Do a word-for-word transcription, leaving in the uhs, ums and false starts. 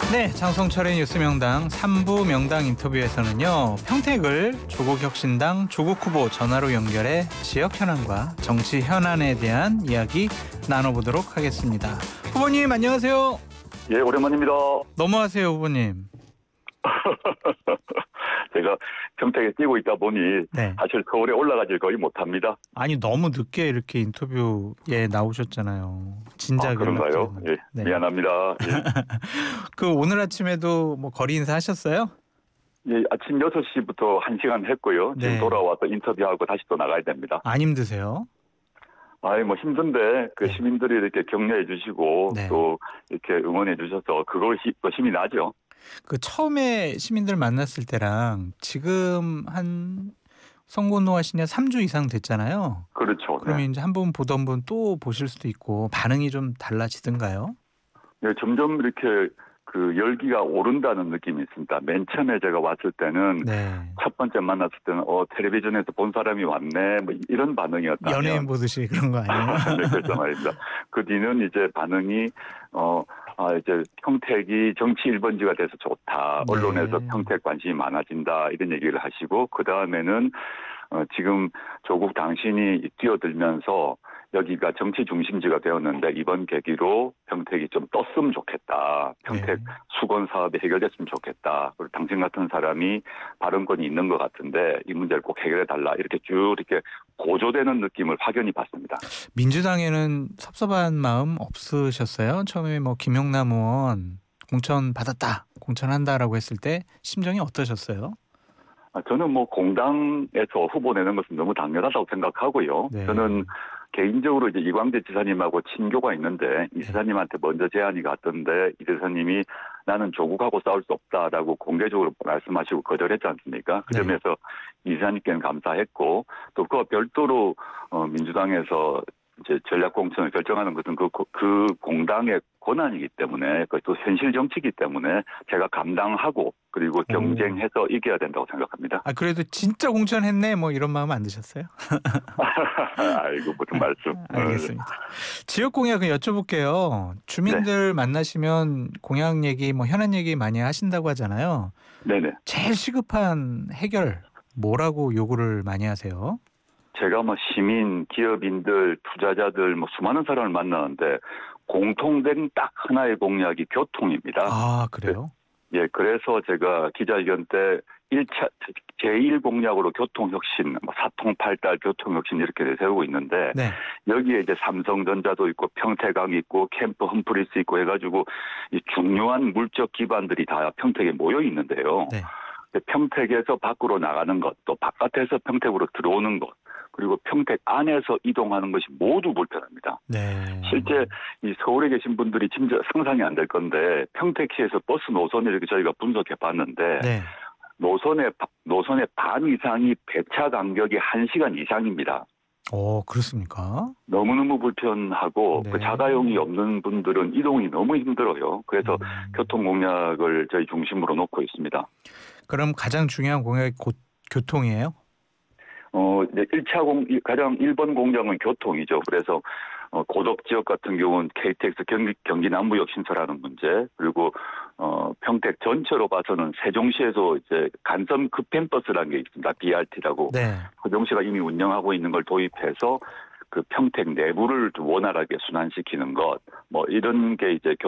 네, 장성철의 뉴스명당 삼 부 명당 인터뷰에서는요. 평택을 조국혁신당 조국 후보 전화로 연결해 지역 현안과 정치 현안에 대한 이야기 나눠보도록 하겠습니다. 후보님 안녕하세요. 예, 오랜만입니다. 너무하세요, 후보님. 제가 평택에 뛰고 있다 보니 네. 사실 서울에 올라가질 거의 못합니다. 아니 너무 늦게 이렇게 인터뷰에 나오셨잖아요. 진작 아, 그런가요? 연락드렸는데. 예, 네. 미안합니다. 예. 그 오늘 아침에도 뭐 거리 인사 하셨어요? 예, 아침 여섯 시부터 한 시간 했고요. 지금 네. 돌아와서 인터뷰하고 다시 또 나가야 됩니다. 안 힘드세요? 아이, 뭐 힘든데 그 네. 시민들이 이렇게 격려해 주시고 네. 또 이렇게 응원해 주셔서 그걸 히, 또 힘이 나죠. 그 처음에 시민들 만났을 때랑 지금 한 선거운동 하신 지 삼 주 이상 됐잖아요. 그렇죠. 그러면 네. 이제 한 번 보던 분 또 보실 수도 있고 반응이 좀 달라지던가요? 예, 점점 이렇게 그 열기가 오른다는 느낌이 있습니다. 맨 처음에 제가 왔을 때는 네. 첫 번째 만났을 때는 어 텔레비전에서 본 사람이 왔네 뭐 이런 반응이었다면 연예인 보듯이 그런 거 아니에요? 네, 그렇단 말입니다. 그 뒤는 이제 반응이 어 아, 이제 평택이 정치 일 번지가 돼서 좋다. 네. 언론에서 평택 관심이 많아진다. 이런 얘기를 하시고 그 다음에는 어, 지금 조국 당신이 뛰어들면서 여기가 정치 중심지가 되었는데 이번 계기로 평택이 좀 떴으면 좋겠다. 평택 네. 수건 사업이 해결됐으면 좋겠다. 그리고 당신 같은 사람이 발언권이 있는 것 같은데 이 문제를 꼭 해결해달라. 이렇게 쭉 이렇게 고조되는 느낌을 확연히 받습니다. 민주당에는 섭섭한 마음 없으셨어요? 처음에 뭐 김용남 의원 공천 받았다, 공천한다라고 했을 때 심정이 어떠셨어요? 아, 저는 뭐 공당에서 후보 내는 것은 너무 당연하다고 생각하고요. 네. 저는 개인적으로 이제 이광재 지사님하고 친교가 있는데 이 네. 지사님한테 먼저 제안이 갔던데 이 지사님이 나는 조국하고 싸울 수 없다라고 공개적으로 말씀하시고 거절했지 않습니까? 그 네. 점에서 이 지사님께는 감사했고 또 그와 별도로 어, 민주당에서 이제 전략 공천을 결정하는 것은 그, 그 공당의 권한이기 때문에 그것도 현실 정치이기 때문에 제가 감당하고 그리고 경쟁해서 이겨야 된다고 생각합니다. 아 그래도 진짜 공천했네 뭐 이런 마음 안 드셨어요? 아이고 무슨 말씀. 알겠습니다. 지역 공약은 여쭤볼게요. 주민들 네. 만나시면 공약 얘기 뭐 현안 얘기 많이 하신다고 하잖아요. 네네. 제일 시급한 해결 뭐라고 요구를 많이 하세요? 제가 뭐 시민, 기업인들, 투자자들 뭐 수많은 사람을 만나는데 공통된 딱 하나의 공약이 교통입니다. 아 그래요? 예, 그래서 제가 기자회견 때 일 차 제일 공약으로 교통혁신, 뭐 사통팔달 교통혁신 이렇게 세우고 있는데 네. 여기에 이제 삼성전자도 있고 평택항 있고 캠프 험프리스 있고 해가지고 이 중요한 물적 기반들이 다 평택에 모여 있는데요. 네. 평택에서 밖으로 나가는 것, 또 바깥에서 평택으로 들어오는 것, 그리고 평택 안에서 이동하는 것이 모두 불편합니다. 네. 실제 이 서울에 계신 분들이 진짜 상상이 안 될 건데 평택시에서 버스 노선을 이렇게 저희가 분석해 봤는데 네. 노선의 노선의 반 이상이 배차 간격이 한 시간 이상입니다. 어 그렇습니까? 너무너무 불편하고 네. 그 자가용이 없는 분들은 이동이 너무 힘들어요. 그래서 음. 교통 공약을 저희 중심으로 놓고 있습니다. 그럼 가장 중요한 공약이 곧 교통이에요? 어, 이제 일 차 공, 가장 일 번 공약은 교통이죠. 그래서, 어, 고덕 지역 같은 경우는 케이티엑스 경기, 경기 남부역 신설하는 문제, 그리고, 어, 평택 전체로 봐서는 세종시에서 이제 간섬 급행버스라는 게 있습니다. 비알티라고. 네. 세종시가 이미 운영하고 있는 걸 도입해서 그 평택 내부를 좀 원활하게 순환시키는 것, 뭐 이런 게 이제